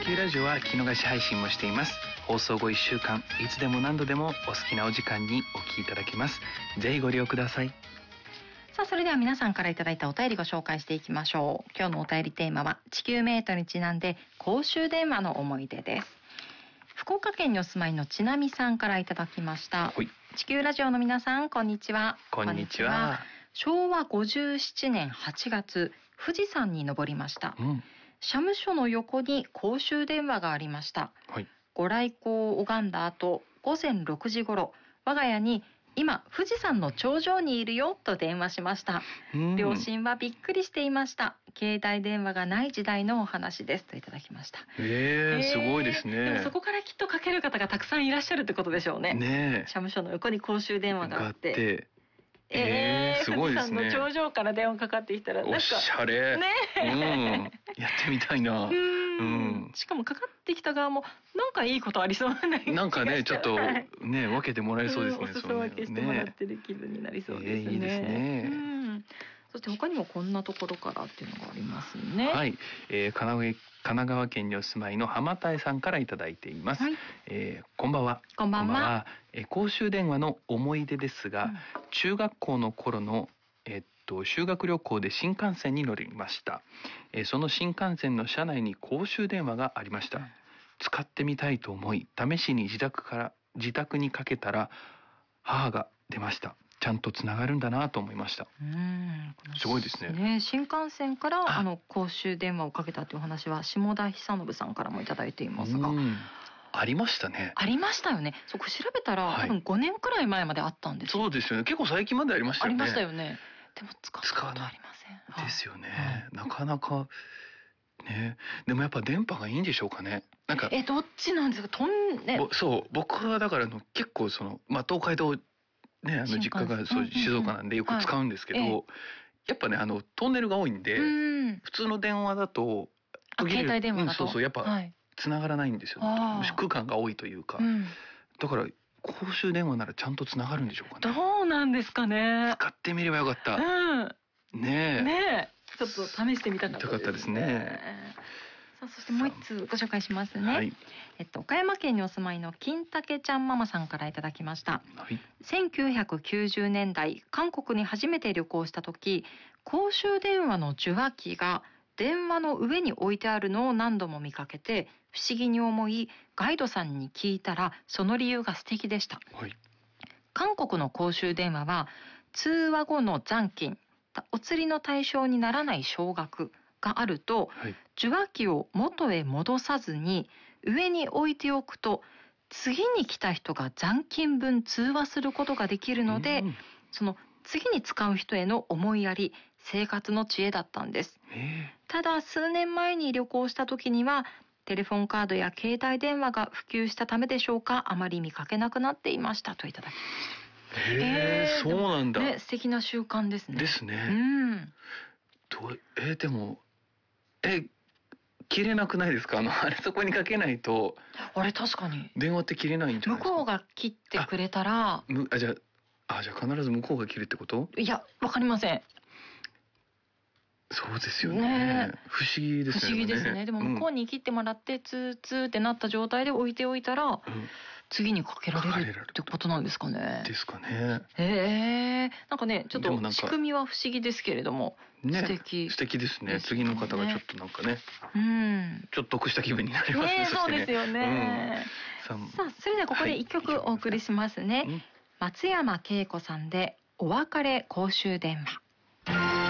球ラジオは聞き逃し配信もしています。放送後1週間いつでも何度でもお好きなお時間にお聞きいただけます。ぜひご利用ください。 さあ、それでは皆さんからいただいたお便りご紹介していきましょう。今日のお便りテーマは地球メイトにちなんで公衆電話の思い出です。福岡県にお住まいのちなみさんからいただきました。地球ラジオの皆さん、こんにちは。 こんにちは。 昭和57年8月、富士山に登りました。社務所の横に公衆電話がありました。ご来光を拝んだ後、午前6時頃、我が家に今富士山の頂上にいるよと電話しました。両親はびっくりしていました。携帯電話がない時代のお話ですといただきました。 すごいですね。 でもそこからきっとかける方がたくさんいらっしゃるってことでしょうね。社務所の横に公衆電話があって、 すごいですね。 富士山の頂上から電話かかってきたらなんかおしゃれ。やってみたいな。 しかもかかってきた側もなんかいいことありそうな気がして、 なんかね、ちょっとね、分けてもらえそうですね。 お裾分けしてもらってる気分になりそうですね。 いいですね。 そして他にもこんなところからっていうのがありますね。 はい、神奈川県にお住まいの浜田さんからいただいています。こんばんは。 こんばんは。 公衆電話の思い出ですが、中学校の頃の修学旅行で新幹線に乗りました。その新幹線の車内に公衆電話がありました。使ってみたいと思い、試しに自宅にかけたら母が出ました。ちゃんとつながるんだなと思いました。すごいですね。 新幹線から公衆電話をかけたというお話は下田久信さんからもいただいていますが、 ありましたね。 ありましたよね。そこ調べたら、多分5年くらい前まであったんですよ。 そうですよね。結構最近までありましたよね。 ありましたよね。でも使ったことありません。 ですよね。なかなかね。でもやっぱ電波がいいんでしょうかね。なんかどっちなんですか。 そう、僕はだから結構東海道ね、実家が静岡なんでよく使うんですけど、やっぱねトンネルが多いんで、普通の電話だと携帯電話だとやっぱ繋がらないんですよ。区間が多いというか、だから公衆電話ならちゃんと繋がるんでしょうかね。 どうなんですかね。 使ってみればよかった。 ねえ、ちょっと試してみたかったですね。 さあ、そしてもう一つご紹介しますね。岡山県にお住まいの金武ちゃんママさんからいただきました。1990年代、韓国に初めて旅行した時、公衆電話の受話器が電話の上に置いてあるのを何度も見かけて不思議に思い、ガイドさんに聞いたらその理由が素敵でした。韓国の公衆電話は通話後の残金、お釣りの対象にならない少額があると、受話器を元へ戻さずに上に置いておくと次に来た人が残金分通話することができるので、その次に使う人への思いやり、生活の知恵だったんです。ただ数年前に旅行した時にはテレフォンカードや携帯電話が普及したためでしょうか、あまり見かけなくなっていましたといただきました。 そうなんだ。 素敵な習慣ですね。 ですね。でも切れなくないですか。あれそこにかけないと。 あれ確かに。 電話って切れないんじゃないですか。 向こうが切ってくれたら。 じゃあ必ず向こうが切るってこと？ いや、わかりません。 そうですよね。不思議ですね。 不思議ですね。でも向こうに切ってもらってツーツーってなった状態で置いておいたら、次にかけられるってことなんですかね。 ですかね。 なんかね、ちょっと仕組みは不思議ですけれども、素敵ですね。 次の方がちょっとなんかね、ちょっと得した気分になりますね。 そうですよね。さあ、それではここで一曲お送りしますね。松山恵子さんでお別れ公衆電話。